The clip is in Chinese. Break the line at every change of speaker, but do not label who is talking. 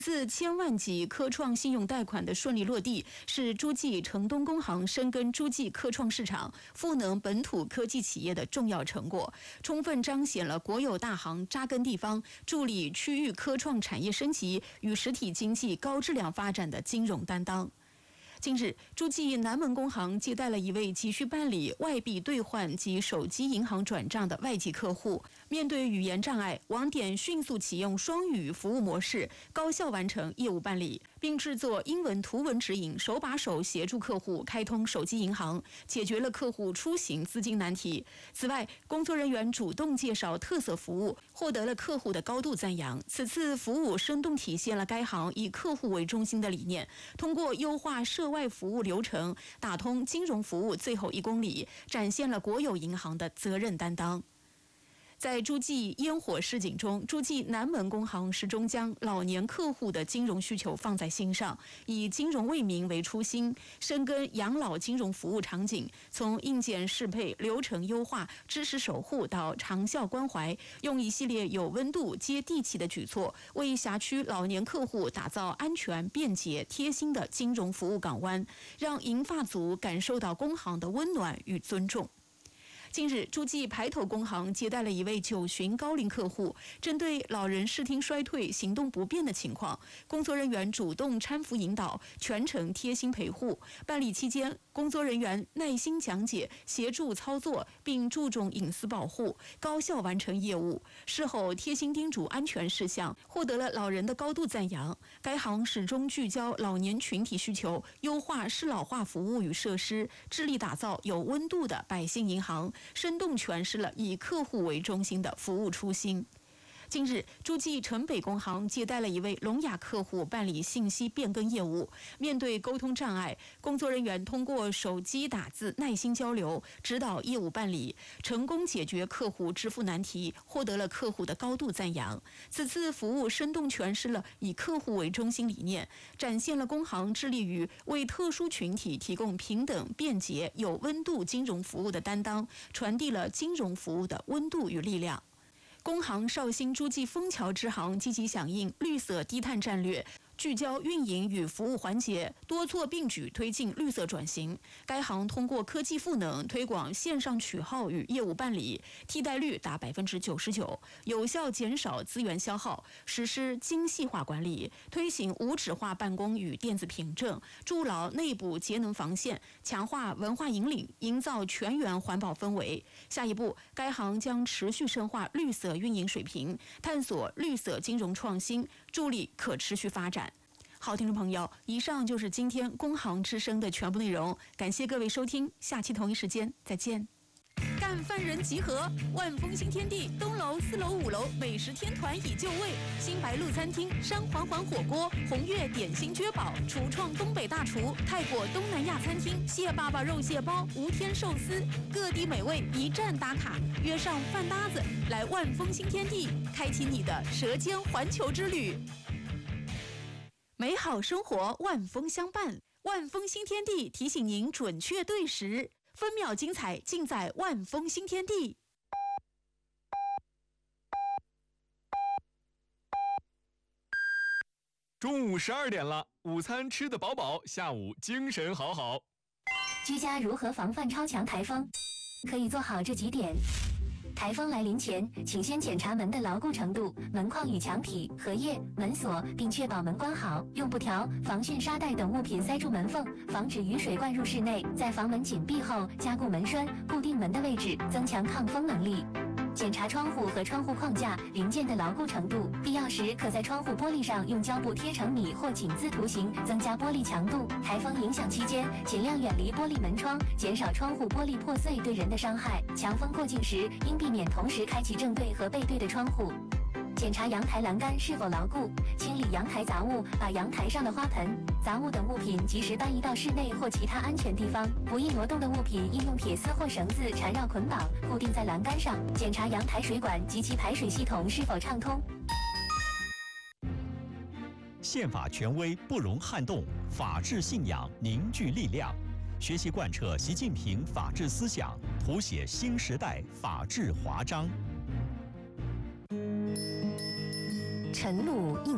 自千万级科创信用贷款的顺利落地，是诸暨城东工行深耕诸暨科创市场、赋能本土科技企业的重要成果，充分彰显了国有大行扎根地方、助力区域科创产业升级与实体经济高质量发展的金融担当。近日，诸暨南门工行接待了一位急需办理外币兑换及手机银行转账的外籍客户。面对语言障碍，网点迅速启用双语服务模式，高效完成业务办理，并制作英文图文指引，手把手协助客户开通手机银行，解决了客户出行资金难题。此外，工作人员主动介绍特色服务，获得了客户的高度赞扬。此次服务生动体现了该行以客户为中心的理念，通过优化涉外服务流程，打通金融服务最后1公里，展现了国有银行的责任担当。在诸暨烟火市井中，诸暨南门工行始终将老年客户的金融需求放在心上，以金融为民为初心，深耕养老金融服务场景，从硬件适配、流程优化、知识守护到长效关怀，用一系列有温度、接地气的举措，为辖区老年客户打造安全、便捷、贴心的金融服务港湾，让银发族感受到工行的温暖与尊重。近日，诸暨排头工行接待了一位90旬高龄客户，针对老人视听衰退、行动不便的情况，工作人员主动搀扶引导，全程贴心陪护。办理期间，工作人员耐心讲解、协助操作，并注重隐私保护，高效完成业务。事后贴心叮嘱安全事项，获得了老人的高度赞扬。该行始终聚焦老年群体需求，优化适老化服务与设施，致力打造有温度的百姓银行，生动诠释了以客户为中心的服务初心。近日，诸暨城北工行接待了一位聋哑客户办理信息变更业务。面对沟通障碍，工作人员通过手机打字耐心交流，指导业务办理，成功解决客户支付难题，获得了客户的高度赞扬。此次服务生动诠释了以客户为中心理念，展现了工行致力于为特殊群体提供平等、便捷、有温度金融服务的担当，传递了金融服务的温度与力量。工行绍兴诸暨枫桥支行积极响应绿色低碳战略，聚焦运营与服务环节，多措并举推进绿色转型。该行通过科技赋能，推广线上取号与业务办理，替代率达99%，有效减少资源消耗，实施精细化管理，推行无纸化办公与电子凭证，筑牢内部节能防线，强化文化引领，营造全员环保氛围。下一步，该行将持续深化绿色运营水平，探索绿色金融创新，助力可持续发展。好，听众朋友，以上就是今天工行之声的全部内容，感谢各位收听，下期同一时间再见。干饭人集合，万丰新天地东楼、4楼、5楼美食天团已就位，新白鹿餐厅、山环环火锅、红月点心绝宝、厨创东北大厨、泰国东南亚餐厅、蟹爸爸肉蟹包、无天寿司，各地美味一站打卡，约上饭搭子来万丰新天地，开启你的舌尖环球之旅。美好生活，万丰相伴。万丰新天地提醒您准确对时，分秒精彩尽在万丰新天地。
中午12点了，午餐吃得饱饱，下午精神好好。
居家如何防范超强台风？可以做好这几点。台风来临前，请先检查门的牢固程度、门框与墙体、荷叶、门锁，并确保门关好。用布条、防汛沙袋等物品塞住门缝，防止雨水灌入室内。在房门紧闭后，加固门栓，固定门的位置，增强抗风能力。检查窗户和窗户框架零件的牢固程度，必要时可在窗户玻璃上用胶布贴成米或井字图形，增加玻璃强度。台风影响期间，尽量远离玻璃门窗，减少窗户玻璃破碎对人的伤害。强风过境时，应避免同时开启正对和背对的窗户。检查阳台栏杆是否牢固，清理阳台杂物，把阳台上的花盆、杂物等物品及时搬移到室内或其他安全地方。不易挪动的物品应用铁丝或绳子缠绕捆绑，固定在栏杆上。检查阳台水管及其排水系统是否畅通。
宪法权威不容撼动，法治信仰凝聚力量。学习贯彻习近平法治思想，谱写新时代法治华章。
晨露映